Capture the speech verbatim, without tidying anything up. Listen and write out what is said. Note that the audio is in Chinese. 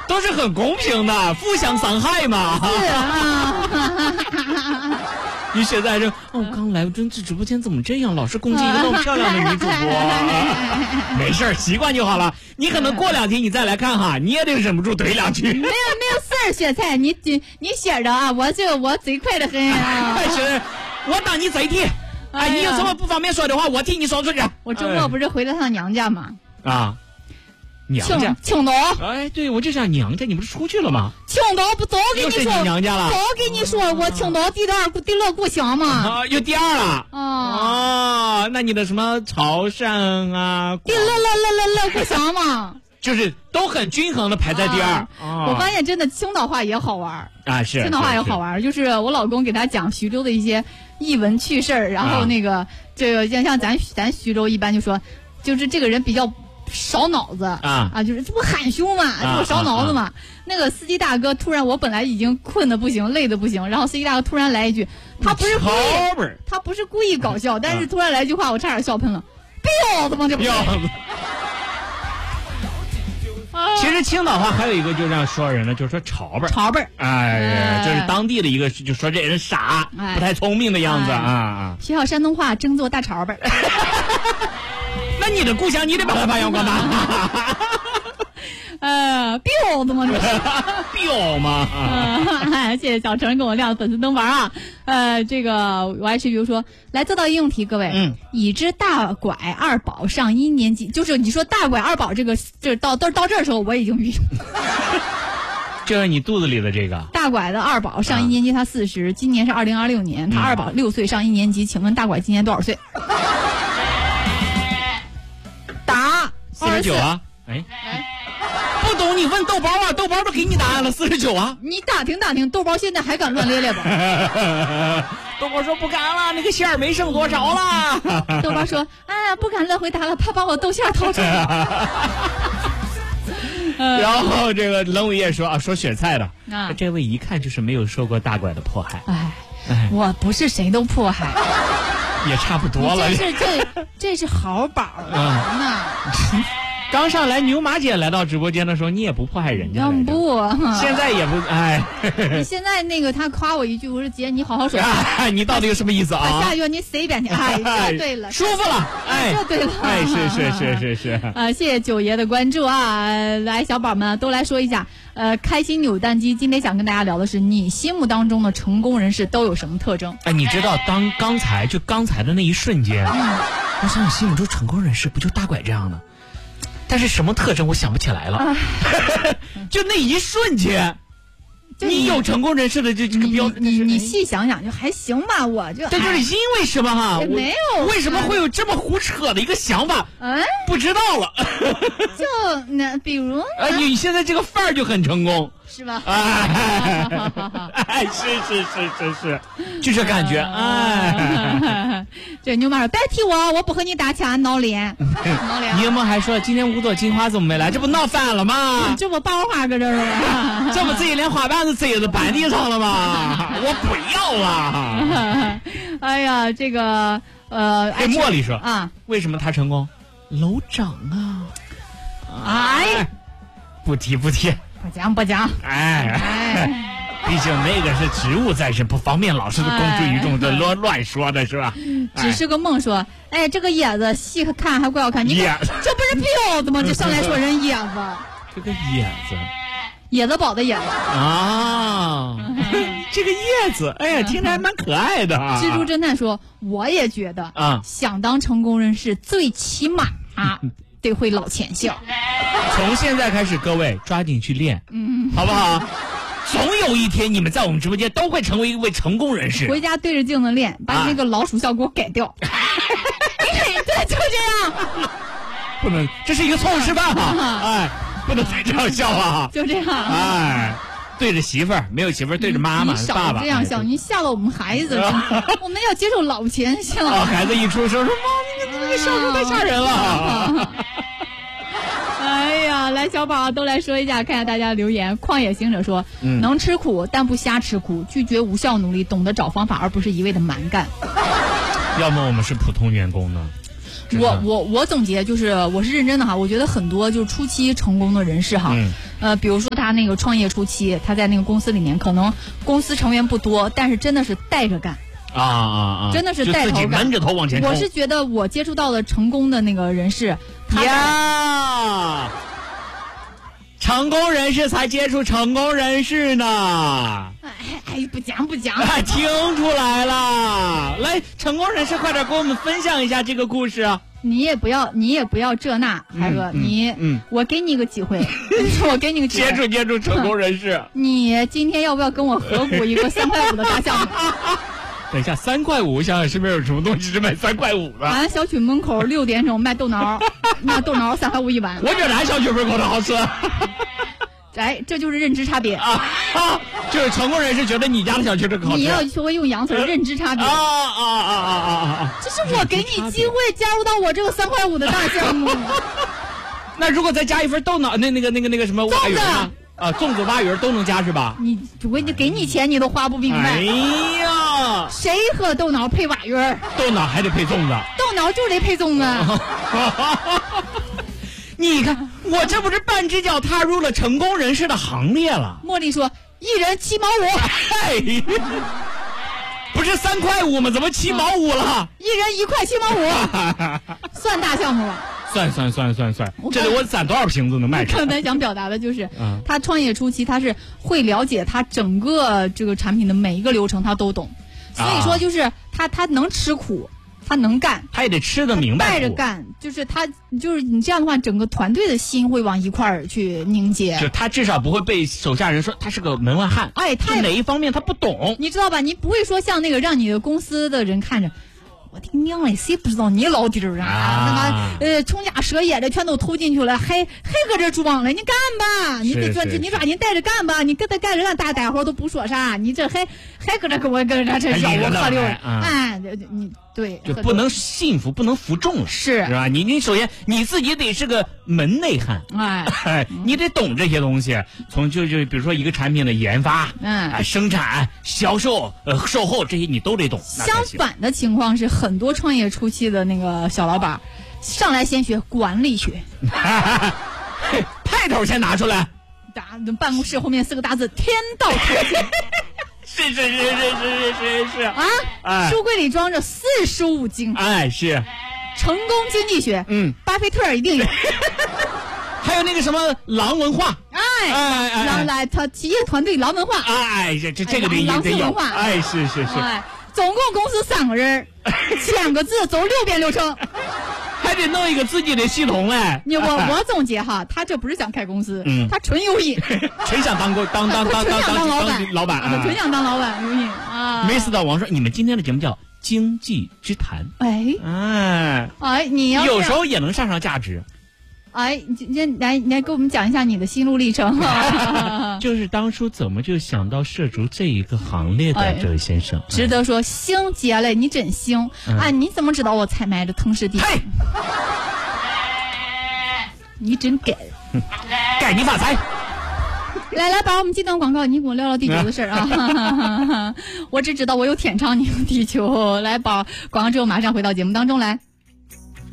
都是很公平的，互相伤害嘛。 是啊。 你现在说哦，刚来这这直播间怎么这样，老是攻击一个那么漂亮的女主播？没事儿，习惯就好了。你可能过两天你再来看哈，你也得忍不住怼两句。 没有没有事儿，雪菜，你你你写着啊，我这我嘴快的很啊。 是，我当你嘴替。哎，你有什么不方便说的话，我替你说出去。 我周末不是回了趟娘家吗？ 啊。娘家青岛， 哎，对，我就想娘家，你不是出去了吗？ 青岛不早跟你说， 又是你娘家了， 早跟你说，我青岛第二第乐故乡嘛。 啊，有第二了。 啊啊，那你的什么潮汕啊， 第乐乐乐乐乐故乡嘛， 就是都很均衡的排在第二。 啊啊、我发现真的青岛话也好玩啊，是青岛话也好玩，就是我老公给他讲徐州的一些异闻趣事儿，然后那个、啊、这个像像咱咱徐州一般就说，就是这个人比较。少脑子啊啊，就是这不喊凶嘛，这不少脑子嘛、啊啊啊。那个司机大哥突然，我本来已经困得不行，累得不行，然后司机大哥突然来一句，他不是故意，他不是故意搞笑，但是突然来一句话，我差点笑喷了，婊子吗？这不是。 其实青岛话还有一个就这样说人呢，就是说潮辈儿， 潮辈儿， 哎，这是当地的一个，就说这人傻，哎、不太聪明的样子、哎、啊。 学好山东话，争做大潮辈儿。 那你的故乡你得把它发扬光大。 呃，婊子吗？这是婊吗？ 呃、谢谢小陈给我亮粉丝灯牌啊。呃，这个我还是比如说来做到应用题，各位， 嗯， 已知大拐二宝上一年级，就是你说大拐二宝这个，这到到到这儿的时候我已经晕。 这是你肚子里的这个大拐的二宝上一年级，他四十、啊，今年是二零二六年，他二宝六岁上一年级，请问大拐今年多少岁？答四十九啊！哎，不懂你问豆包啊，豆包都给你答案了，四十九啊！ 你打听打听，豆包现在还敢乱咧咧不？ 豆包说不敢了，那个馅儿没剩多少了。 豆包说啊，不敢乱回答了，怕把我豆馅儿掏出来。 然后这个冷雨夜说啊，说雪菜的啊， 这位一看就是没有受过大拐的迫害。 哎，哎我不是谁都迫害。 也差不多了， 这是这这是好宝啊！ 嗯、刚上来牛马姐来到直播间的时候，你也不迫害人家， 不， 现在也不哎。 你现在那个他夸我一句，我说姐你好好说， 哎、你到底有什么意思啊？ 下一句你随便去，哎，这对了， 舒服了，哎， 这对了， 哎，是是是是是。 啊，谢谢九爷的关注啊！来，小宝们都来说一下。呃，开心扭蛋机今天想跟大家聊的是，你心目当中的成功人士都有什么特征？ 哎，你知道当刚才就刚才的那一瞬间，嗯、我想你心目中成功人士不就大拐这样的？但是什么特征我想不起来了，啊、就那一瞬间。你有成功人士的这这个标， 你你细想想就还行吧，我就。 这就是因为什么哈？ 没有。 为什么会有这么胡扯的一个想法？ 哎， 不知道了。 就那比如， 哎，你现在这个范儿就很成功， 是吧？ 哎，哎，是是是是是，就这感觉。哎， 这牛马说代替我，我不和你打钱，闹脸，闹脸。 你有没有还说今天五朵金花怎么没来？这不闹翻了吗？ 这不爆花搁这儿了？ 这不自己连花瓣子塞在板地上了吗？我不要了。 哎呀，这个呃， 哎，茉莉说啊， 为什么他成功？楼长啊！ 哎， 不提不提， 不讲不讲。 哎哎，毕竟那个是职务在身，不方便老是公诸于众的乱乱说的是吧？ 只是个梦说，哎，这个椰子细看还怪好看，你看这不是婊子吗？这上来说人椰子， 这个椰子。 椰子宝的椰子啊，这个叶子，哎呀，听着还蛮可爱的啊。 蜘蛛侦探说，我也觉得啊，想当成功人士，最起码啊得会老钱笑。 从现在开始，各位抓紧去练，嗯，好不好？总有一天，你们在我们直播间都会成为一位成功人士。 回家对着镜子练，把你那个老鼠笑给我改掉。对，就这样。 不能，这是一个错误示范哈，哎。不能再这样笑啊！ 就这样， 哎，对着媳妇儿，没有媳妇儿对着妈妈、 你爸爸， 这样笑，你吓到我们孩子，我们要接受老钱笑。 啊，孩子一出生说：“妈，你这个笑声太吓人了。” 哎呀，来小宝都来说一下，看一下大家留言。旷野行者说：“嗯、能吃苦，但不瞎吃苦，拒绝无效努力，懂得找方法，而不是一味的蛮干。” 要么我们是普通员工呢？ 我我我总结就是，我是认真的哈。我觉得很多就是初期成功的人士哈，嗯、呃，比如说他他那个创业初期，他在那个公司里面，可能公司成员不多，但是真的是带着干。 啊啊啊！ 真的是带头干， 自己闷着头往前冲。 我是觉得我接触到的成功的那个人士，他呀，成功人士才接触成功人士呢。 哎哎，不讲不讲， 哎，听出来了。来，成功人士，快点给我们分享一下这个故事啊！ 你也不要，你也不要这那，海哥， 嗯、 你， 嗯， 我给你个机会，我给你个机会， 接触接触成功人士。 你今天要不要跟我合股一个三块五的大项目？ 等一下，三块五，我想想身边有什么东西是卖三块五的？ 俺小区门口六点钟卖豆脑，那豆脑三块五一碗。 我觉得俺小区门口的好吃。 哎，这就是认知差别啊！就是成功人士觉得你家的小区这个好吃。 你要学会用洋词，认知差别。 啊啊啊啊啊啊！ 这是我给你机会加入到我这个三块五的大项目。 那如果再加一份豆脑，那那个那个那个什么蛙鱼呢？啊，粽子、蛙鱼都能加是吧？ 你我就给你钱，你都花不明白。 哎呀， 谁喝豆脑配蛙鱼？ 豆脑还得配粽子， 豆脑就得配粽子。 你看，我这不是半只脚踏入了成功人士的行列了。 茉莉说：“一人七毛五。” 哎，不是三块五吗？怎么七毛五了？ 啊、一人一块七毛五，算大项目了。 算算算算算，这里我攒多少瓶子能卖出？ 刚才想表达的就是，嗯、他创业初期他是会了解他整个这个产品的每一个流程，他都懂，所以说就是他他能吃苦，他能干， 他也得吃得明白， 带着干，就是他就是你这样的话，整个团队的心会往一块儿去凝结， 就他至少不会被手下人说他是个门外汉， 哎，他哪一方面他不懂， 你知道吧？你不会说像那个让你的公司的人看着。我的娘嘞，谁不知道你老弟儿啊？啊那么呃，穷家蛇野的全都投进去了，还还搁这装了？你干吧，你得抓，你抓紧带着干吧。你跟他干着，大大伙都不说啥，你这还还搁这跟我跟这这吆五喝六，哎，你对， 就不能信服，不能服众了， 是是吧？你你首先你自己得是个门内汉，哎，你得懂这些东西。从就就比如说一个产品的研发，嗯，啊，生产、销售、呃，售后这些你都得懂。 相反的情况是。很多创业初期的那个小老板，上来先学管理学， 派头先拿出来， 打办公室后面四个大字“天道酬勤”， 是是是是是是是啊！哎、书柜里装着四书五经， 哎，是成功经济学，嗯，巴菲特一定有， 还有那个什么狼文化， 哎哎哎，狼来他企业团队狼文化， 哎，这这这个得得有，哎，是是是。 哎总共公司三个人，千个字走六遍流程， 还得弄一个自己的系统嘞。 你我我总结哈，他这不是想开公司，嗯，他纯有瘾， 纯想当过当当当当当老板， 老板啊， 纯想当老板有瘾啊。 没思到王说，你们今天的节目叫经济之谈， 哎哎哎，你要有时候也能上上价值。 哎，你今天来，你来给我们讲一下你的心路历程。 就是当初怎么就想到涉足这一个行列的这位先生， 值得说，星姐嘞，你真行！哎，你怎么知道我采买的腾势地？你真该， 该你发财！ 来来，把我们这段广告，你给我聊聊地球的事儿啊！我只知道我有天长，你有地球。来，把广告之后马上回到节目当中来。